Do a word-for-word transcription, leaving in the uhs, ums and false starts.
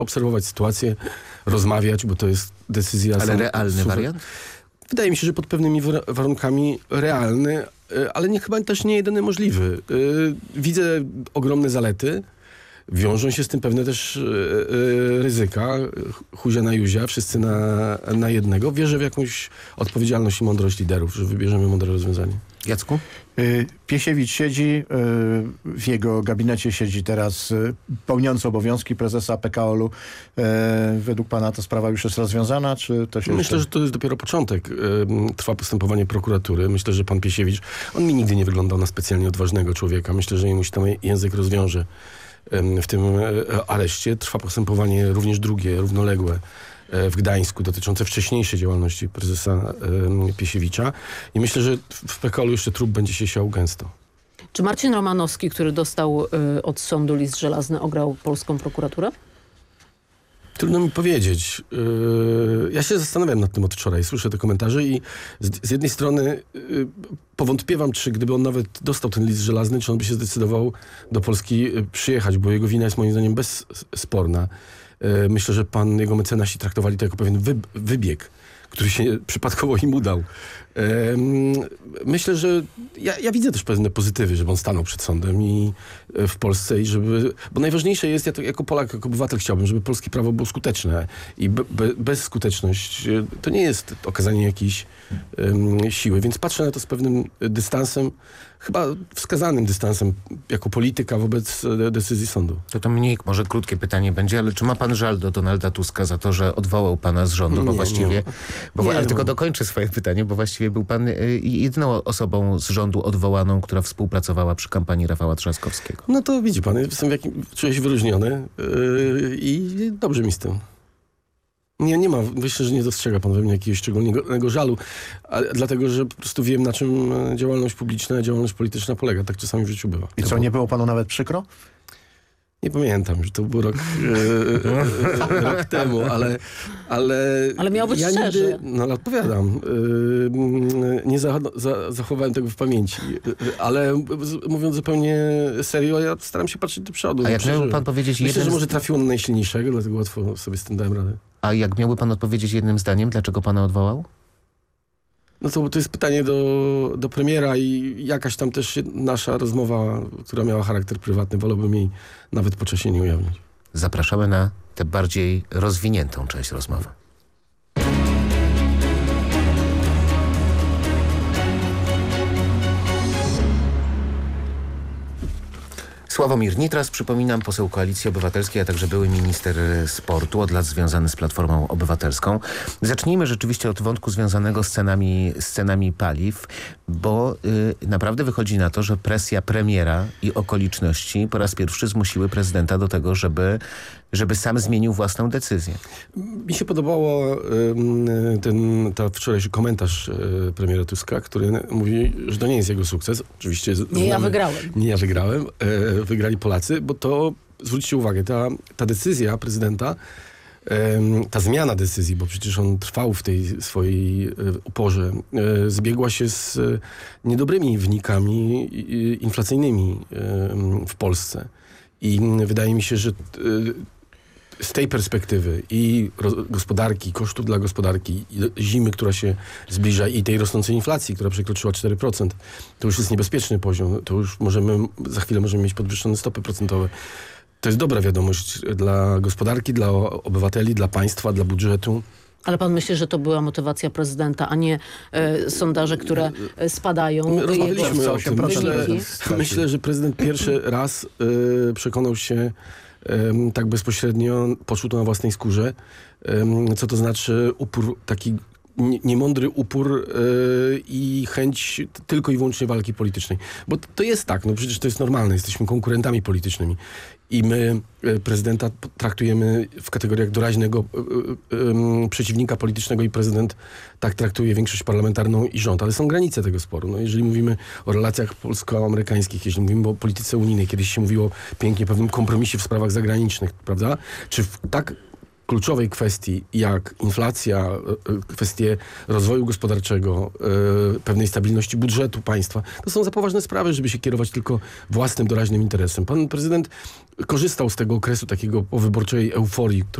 obserwować sytuację, rozmawiać, bo to jest decyzja... Ale sam, realny suwer... wariant? Wydaje mi się, że pod pewnymi warunkami realny, ale nie, chyba też nie jedyny możliwy. Widzę ogromne zalety. Wiążą się z tym pewne też ryzyka. Chuzia na Juzia, wszyscy na, na jednego. Wierzę w jakąś odpowiedzialność i mądrość liderów, że wybierzemy mądre rozwiązanie. Jacku? Piesiewicz siedzi, w jego gabinecie siedzi teraz pełniący obowiązki prezesa P K O L u. Według pana ta sprawa już jest rozwiązana, czy to się Myślę, jeszcze... że to jest dopiero początek. Trwa postępowanie prokuratury. Myślę, że pan Piesiewicz, on mi nigdy nie wyglądał na specjalnie odważnego człowieka. Myślę, że mu się tam język rozwiąże w tym areszcie. Trwa postępowanie również drugie, równoległe w Gdańsku, dotyczące wcześniejszej działalności prezesa Piesiewicza. I myślę, że w P K O L u jeszcze trup będzie się siał gęsto. Czy Marcin Romanowski, który dostał y, od sądu list żelazny, ograł polską prokuraturę? Trudno mi powiedzieć. Yy, ja się zastanawiam nad tym od wczoraj. Słyszę te komentarze i z, z jednej strony yy, powątpiewam, czy gdyby on nawet dostał ten list żelazny, czy on by się zdecydował do Polski yy, przyjechać, bo jego wina jest moim zdaniem bezsporna. Yy, myślę, że pan, jego mecenasi traktowali to jako pewien wy, wybieg, który się przypadkowo im udał. Myślę, że ja, ja widzę też pewne pozytywy, żeby on stanął przed sądem i w Polsce i żeby, bo najważniejsze jest, ja to jako Polak, jako obywatel chciałbym, żeby polskie prawo było skuteczne i be, be, bezskuteczność to nie jest okazanie jakiejś um, siły, więc patrzę na to z pewnym dystansem, chyba wskazanym dystansem jako polityka wobec decyzji sądu. To to mniej, może krótkie pytanie będzie, ale czy ma pan żal do Donalda Tuska za to, że odwołał pana z rządu, bo nie, właściwie, nie. Bo, Nie, ale no. tylko dokończę swoje pytanie, bo właściwie był pan y, jedyną osobą z rządu odwołaną, która współpracowała przy kampanii Rafała Trzaskowskiego. No to widzi pan, jestem w jakim, czuję się wyróżniony yy, i dobrze mi z tym. Nie, nie ma, myślę, że nie dostrzega pan we mnie jakiegoś szczególnego żalu, a, dlatego, że po prostu wiem, na czym działalność publiczna, działalność polityczna polega. Tak czasami w życiu bywa. I co, nie było panu nawet przykro? Nie pamiętam, że to był rok, e, e, rok temu, ale... Ale, ale miał być ja szczerze. Nigdy, no ale odpowiadam. E, nie za, za, zachowałem tego w pamięci. Ale z, mówiąc zupełnie serio, ja staram się patrzeć do przodu. A jak miałby pan powiedzieć Myślę, jednym... że może trafiło na najsilniejszego, dlatego łatwo sobie z tym dałem radę. A jak miałby pan odpowiedzieć jednym zdaniem, dlaczego pana odwołał? No to, to jest pytanie do, do premiera i jakaś tam też nasza rozmowa, która miała charakter prywatny, wolałbym jej nawet po czasie nie ujawnić. Zapraszamy na tę bardziej rozwiniętą część rozmowy. Sławomir Nitras, przypominam, poseł Koalicji Obywatelskiej, a także były minister sportu, od lat związany z Platformą Obywatelską. Zacznijmy rzeczywiście od wątku związanego z cenami, z cenami paliw, bo y, naprawdę wychodzi na to, że presja premiera i okoliczności po raz pierwszy zmusiły prezydenta do tego, żeby, żeby sam zmienił własną decyzję. Mi się podobało y, ten ta wczorajszy komentarz y, premiera Tuska, który mówi, że to nie jest jego sukces. Oczywiście nie znamy, ja wygrałem. Nie ja wygrałem. Y, wygrali Polacy, bo to, zwróćcie uwagę, ta, ta decyzja prezydenta, y, ta zmiana decyzji, bo przecież on trwał w tej swojej y, uporze, y, zbiegła się z y, niedobrymi wynikami y, inflacyjnymi y, w Polsce. I y, wydaje mi się, że y, z tej perspektywy i gospodarki, kosztów dla gospodarki, i zimy, która się zbliża i tej rosnącej inflacji, która przekroczyła cztery procent, to już jest niebezpieczny poziom. To już możemy, za chwilę możemy mieć podwyższone stopy procentowe. To jest dobra wiadomość dla gospodarki, dla obywateli, dla państwa, dla budżetu. Ale pan myśli, że to była motywacja prezydenta, a nie e, sondaże, które e, spadają? My rozmawialiśmy jego o tym. Myślę, myślę, że prezydent pierwszy raz y, przekonał się y, tak bezpośrednio, poczuł to na własnej skórze, y, co to znaczy upór, taki niemądry upór y, i chęć tylko i wyłącznie walki politycznej. Bo to jest tak, no przecież to jest normalne, jesteśmy konkurentami politycznymi. I my y, prezydenta traktujemy w kategoriach doraźnego y, y, y, przeciwnika politycznego i prezydent tak traktuje większość parlamentarną i rząd. Ale są granice tego sporu. No, jeżeli mówimy o relacjach polsko-amerykańskich, jeśli mówimy o polityce unijnej, kiedyś się mówiło pięknie o pewnym kompromisie w sprawach zagranicznych, prawda? Czy w tak kluczowej kwestii jak inflacja, e, kwestie rozwoju gospodarczego, e, pewnej stabilności budżetu państwa, to są za poważne sprawy, żeby się kierować tylko własnym doraźnym interesem. Pan prezydent korzystał z tego okresu takiego powyborczej euforii,